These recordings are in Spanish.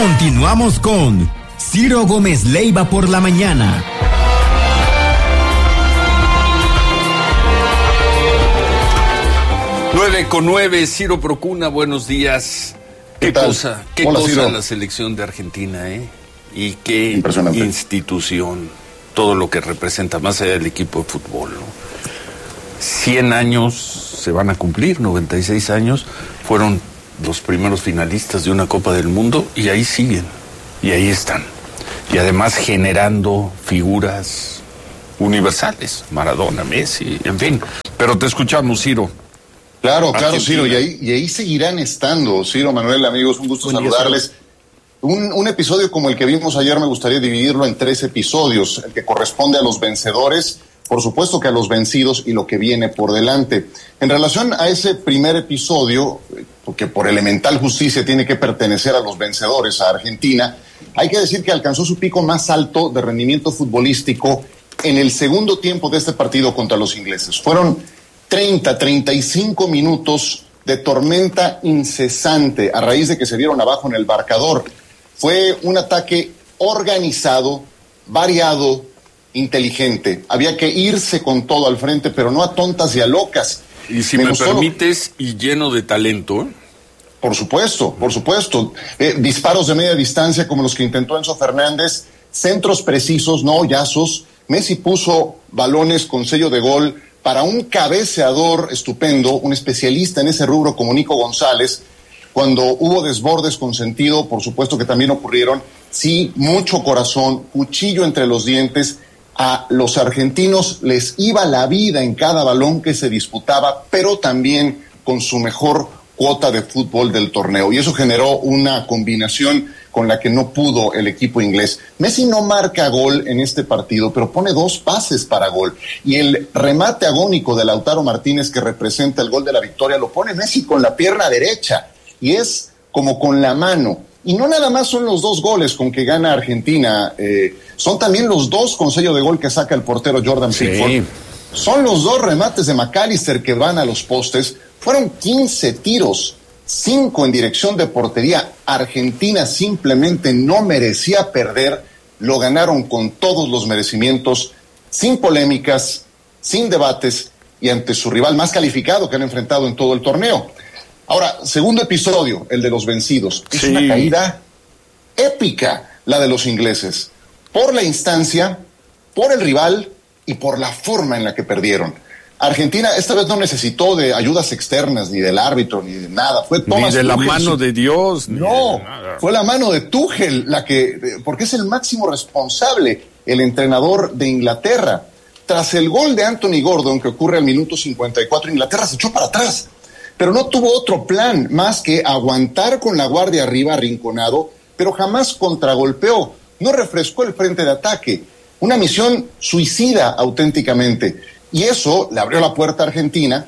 Continuamos con Ciro Gómez Leiva por la mañana. Nueve con 9, Ciro Procuna, buenos días. Qué cosa Ciro. La selección de Argentina, y qué institución, todo lo que representa, más allá del equipo de fútbol, ¿no? 100 años se van a cumplir, 96 años, fueron los primeros finalistas de una Copa del Mundo y ahí siguen, y ahí están. Y además generando figuras universales, Maradona, Messi, en fin. Pero te escuchamos, Ciro. Claro, Ciro, y ahí seguirán estando. Ciro, Manuel, amigos, un gusto saludarles. Un episodio como el que vimos ayer me gustaría dividirlo en 3 episodios, el que corresponde a los vencedores, por supuesto que a los vencidos y lo que viene por delante. En relación a ese primer episodio, que por elemental justicia tiene que pertenecer a los vencedores, a Argentina, hay que decir que alcanzó su pico más alto de rendimiento futbolístico en el segundo tiempo de este partido contra los ingleses. Fueron 35 minutos de tormenta incesante a raíz de que se vieron abajo en el marcador. Fue un ataque organizado, variado, inteligente. Había que irse con todo al frente, pero no a tontas y a locas. Y si me permites, y lleno de talento. Por supuesto. Disparos de media distancia como los que intentó Enzo Fernández, centros precisos, no hoyazos. Messi puso balones con sello de gol para un cabeceador estupendo, un especialista en ese rubro como Nico González. Cuando hubo desbordes con sentido, por supuesto que también ocurrieron, sí, mucho corazón, cuchillo entre los dientes. A los argentinos les iba la vida en cada balón que se disputaba, pero también con su mejor cuota de fútbol del torneo. Y eso generó una combinación con la que no pudo el equipo inglés. Messi no marca gol en este partido, pero pone 2 pases para gol. Y el remate agónico de Lautaro Martínez, que representa el gol de la victoria, lo pone Messi con la pierna derecha. Y es como con la mano. Y no nada más son los 2 goles con que gana Argentina, son también los 2 con sello de gol que saca el portero Jordan Pickford. Son los 2 remates de McAllister que van a los postes. Fueron 15 tiros, 5 en dirección de portería. Argentina simplemente no merecía perder. Lo ganaron con todos los merecimientos, sin polémicas, sin debates y ante su rival más calificado que han enfrentado en todo el torneo. Ahora, segundo episodio, el de los vencidos. Es una caída épica la de los ingleses, por la instancia, por el rival y por la forma en la que perdieron. Argentina esta vez no necesitó de ayudas externas, ni del árbitro, ni de nada. Fue Thomas ni de Tuchel, la mano de Dios. No, fue la mano de Tuchel la que, porque es el máximo responsable, el entrenador de Inglaterra. Tras el gol de Anthony Gordon, que ocurre al minuto 54, Inglaterra se echó para atrás. Pero no tuvo otro plan más que aguantar con la guardia arriba, arrinconado, pero jamás contragolpeó, no refrescó el frente de ataque. Una misión suicida auténticamente. Y eso le abrió la puerta a Argentina,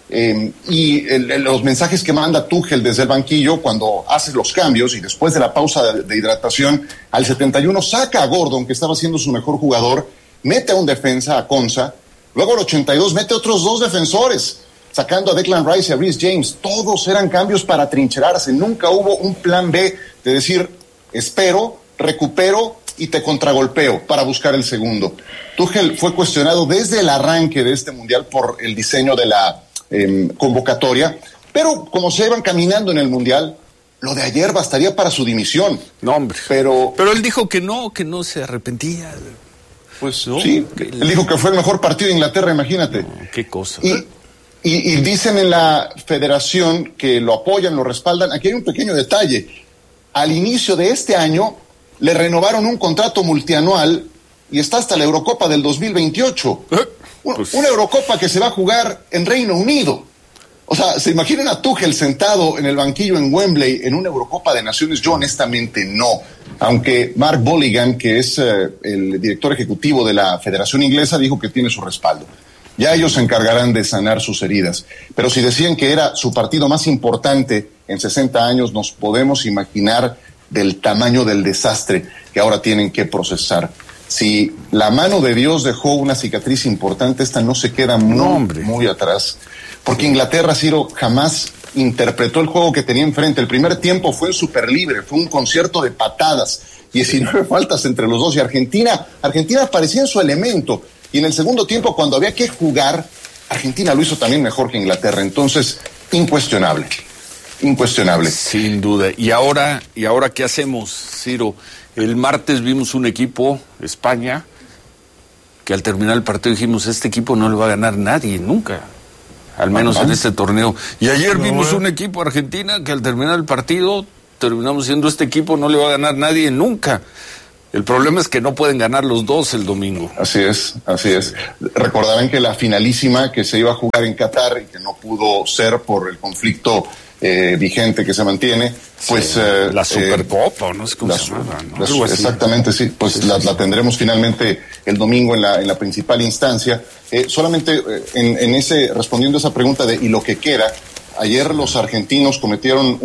los mensajes que manda Tuchel desde el banquillo cuando hace los cambios y después de la pausa de hidratación, al 71 saca a Gordon, que estaba siendo su mejor jugador, mete a un defensa, a Konsa, luego al 82 mete otros 2 defensores, sacando a Declan Rice y a Reece James. Todos eran cambios para trincherarse. Nunca hubo un plan B de decir, espero, recupero y te contragolpeo para buscar el segundo. Tuchel fue cuestionado desde el arranque de este mundial por el diseño de la convocatoria, pero como se iban caminando en el mundial, lo de ayer bastaría para su dimisión. No, hombre. Pero él dijo que no se arrepentía. Pues no, sí, él dijo que fue el mejor partido de Inglaterra, imagínate. No, qué cosa. Y dicen en la federación que lo apoyan, lo respaldan. Aquí hay un pequeño detalle. Al inicio de este año le renovaron un contrato multianual y está hasta la Eurocopa del 2028. Una Eurocopa que se va a jugar en Reino Unido. O sea, ¿se imaginan a Tuchel sentado en el banquillo en Wembley en una Eurocopa de Naciones? Yo honestamente no. Aunque Mark Bolligan, que es el director ejecutivo de la Federación Inglesa, dijo que tiene su respaldo. Ya ellos se encargarán de sanar sus heridas. Pero si decían que era su partido más importante en 60 años, nos podemos imaginar del tamaño del desastre que ahora tienen que procesar. Si la mano de Dios dejó una cicatriz importante, esta no se queda muy atrás. Porque Inglaterra, Ciro, jamás interpretó el juego que tenía enfrente. El primer tiempo fue súper libre, fue un concierto de patadas, 19 faltas entre los dos, y Argentina parecía en su elemento. Y en el segundo tiempo, cuando había que jugar, Argentina lo hizo también mejor que Inglaterra. Entonces, incuestionable. Sin duda. ¿Y ahora qué hacemos, Ciro? El martes vimos un equipo, España, que al terminar el partido dijimos, este equipo no le va a ganar nadie, nunca. Al menos en este torneo. Y ayer vimos un equipo, Argentina, que al terminar el partido terminamos siendo, este equipo no le va a ganar nadie nunca. El problema es que no pueden ganar los dos el domingo. Así es. Recordarán que la finalísima que se iba a jugar en Qatar y que no pudo ser por el conflicto vigente que se mantiene, pues... la Supercopa, no sé cómo se llama, ¿no? Exactamente, sí. Pues la tendremos finalmente el domingo en la principal instancia. Solamente respondiendo a esa pregunta de ¿y lo que queda? Ayer los argentinos cometieron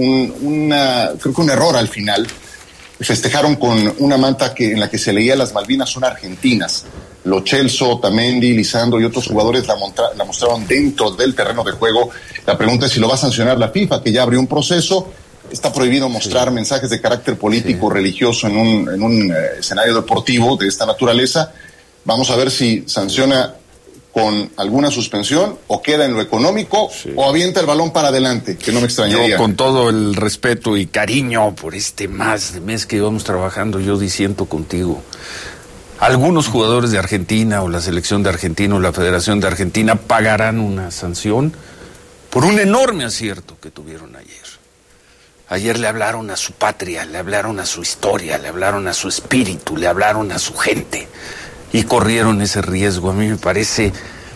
creo que un error al final. Festejaron con una manta en la que se leía "Las Malvinas son argentinas". Lo Celso, Otamendi, Lisandro y otros jugadores la mostraron dentro del terreno de juego. La pregunta es si lo va a sancionar la FIFA, que ya abrió un proceso. Está prohibido mostrar mensajes de carácter político, religioso en un escenario deportivo de esta naturaleza. Vamos a ver si sanciona con alguna suspensión o queda en lo económico o avienta el balón para adelante, que no me extrañaría. Yo, con todo el respeto y cariño por más de mes que íbamos trabajando, yo disiento contigo. Algunos jugadores de Argentina o la selección de Argentina o la Federación de Argentina pagarán una sanción por un enorme acierto que tuvieron ayer. Ayer le hablaron a su patria, le hablaron a su historia, le hablaron a su espíritu, le hablaron a su gente y corrieron ese riesgo. A mí me parece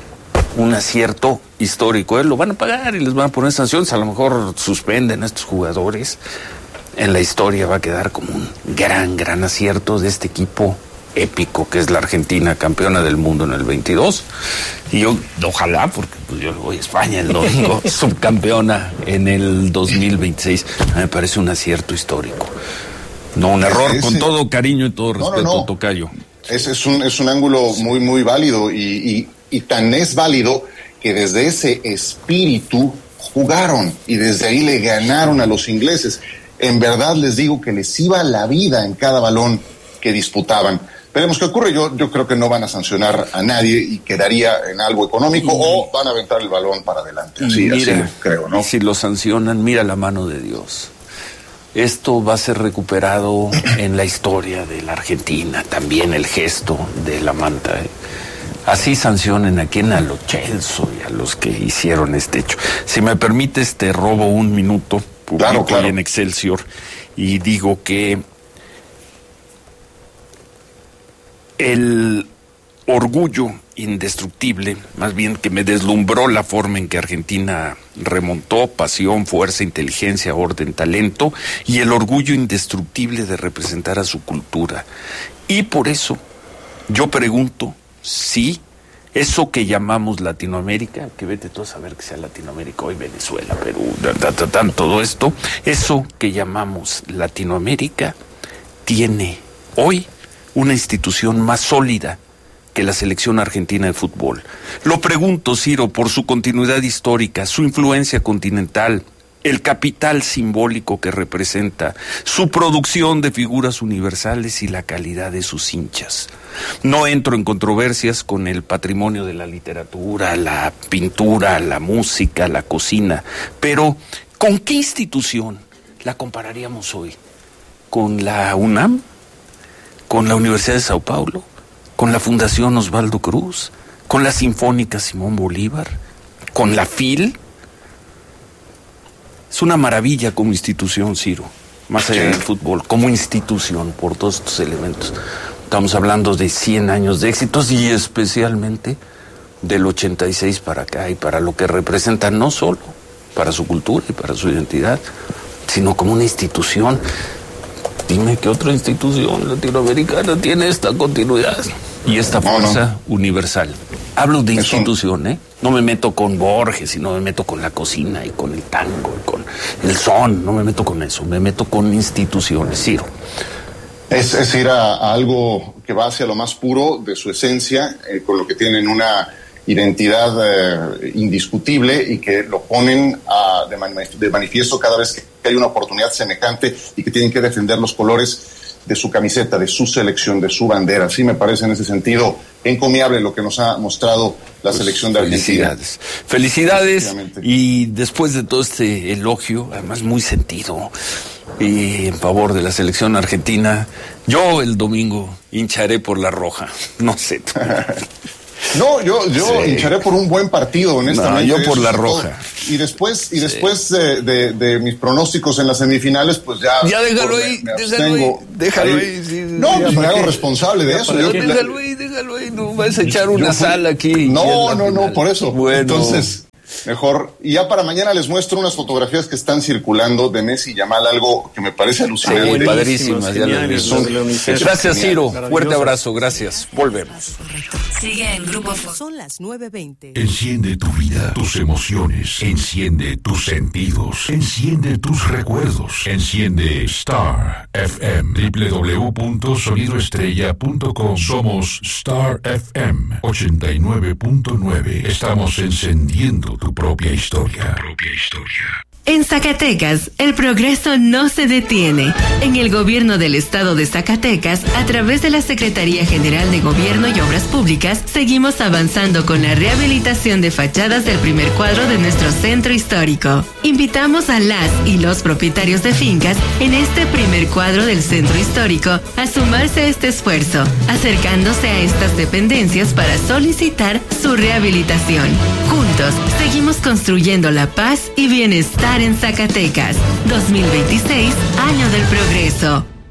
un acierto histórico. Lo van a pagar y les van a poner sanciones. A lo mejor suspenden a estos jugadores. En la historia va a quedar como un gran acierto de este equipo épico que es la Argentina, campeona del mundo en el 22. Y yo, ojalá, porque pues yo voy a España el domingo, subcampeona en el 2026. A mí me parece un acierto histórico. No un error, con todo cariño y todo respeto, tocayo. Ese es un ángulo muy válido y tan es válido que desde ese espíritu jugaron y desde ahí le ganaron a los ingleses. En verdad les digo que les iba la vida en cada balón que disputaban. Veremos qué ocurre. Yo creo que no van a sancionar a nadie y quedaría en algo económico o van a aventar el balón para adelante. Así creo, ¿no? Y si lo sancionan, mira la mano de Dios. Esto va a ser recuperado en la historia de la Argentina, también el gesto de la manta. Así sancionen a los Celso y a los que hicieron este hecho. Si me permites, te robo un minuto, publico claro. En Excelsior, y digo que el orgullo indestructible, más bien que me deslumbró la forma en que Argentina remontó, pasión, fuerza, inteligencia, orden, talento, y el orgullo indestructible de representar a su cultura. Y por eso yo pregunto si eso que llamamos Latinoamérica, que vete tú a saber que sea Latinoamérica, hoy Venezuela, Perú, todo esto, eso que llamamos Latinoamérica tiene hoy una institución más sólida que la selección argentina de fútbol. Lo pregunto, Ciro, por su continuidad histórica, su influencia continental, el capital simbólico que representa, su producción de figuras universales y la calidad de sus hinchas. No entro en controversias con el patrimonio de la literatura, la pintura, la música, la cocina, pero ¿con qué institución la compararíamos hoy? ¿Con la UNAM? ¿Con la Universidad de Sao Paulo? ¿Con la Fundación Osvaldo Cruz? ¿Con la Sinfónica Simón Bolívar? ¿Con la FIL? Es una maravilla como institución, Ciro, más allá del fútbol, como institución, por todos estos elementos. Estamos hablando de 100 años de éxitos y especialmente del 86 para acá y para lo que representa no solo para su cultura y para su identidad, sino como una institución. Dime qué otra institución latinoamericana tiene esta continuidad y esta fuerza universal. Hablo de institución, ¿eh? No me meto con Borges y no me meto con la cocina y con el tango y con el son, no me meto con eso, me meto con instituciones, Ciro. Es ir a algo que va hacia lo más puro de su esencia, con lo que tienen una identidad indiscutible y que lo ponen de manifiesto cada vez que hay una oportunidad semejante y que tienen que defender los colores de su camiseta, de su selección, de su bandera. Sí, me parece en ese sentido encomiable lo que nos ha mostrado la selección de Argentina. Felicidades. Y después de todo este elogio, además muy sentido, y en favor de la selección argentina, yo el domingo hincharé por la roja. No sé. No, yo hincharé por un buen partido, honestamente. No, yo por la roja. Y después de mis pronósticos en las semifinales, pues ya... Ya déjalo ahí. Sí, no, pues me hago responsable de eso. Déjalo ahí, no vas a echar una sal aquí. No, por eso. Bueno. Entonces, mejor. Y ya para mañana les muestro unas fotografías que están circulando de Messi y Yamal, algo que me parece alucinante. Sí, padrísimas. Gracias, Ciro. Fuerte abrazo, gracias. Volvemos. Sigue en Grupo Fórmula. Son las 9:20. Enciende tu vida, tus emociones. Enciende tus sentidos. Enciende tus recuerdos. Enciende Star FM. www.sonidoestrella.com. Somos Star FM 89.9. Estamos encendiendo tu propia historia. En Zacatecas, el progreso no se detiene. En el gobierno del estado de Zacatecas, a través de la Secretaría General de Gobierno y Obras Públicas, seguimos avanzando con la rehabilitación de fachadas del primer cuadro de nuestro centro histórico. Invitamos a las y los propietarios de fincas en este primer cuadro del centro histórico a sumarse a este esfuerzo, acercándose a estas dependencias para solicitar su rehabilitación. Juntos, seguimos construyendo la paz y bienestar en Zacatecas. 2026, año del progreso.